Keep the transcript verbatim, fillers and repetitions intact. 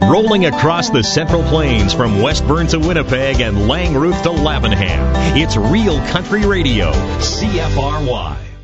Rolling across the Central Plains from Westburn to Winnipeg and Langroof to Lavenham. It's Real Country Radio, C F R Y.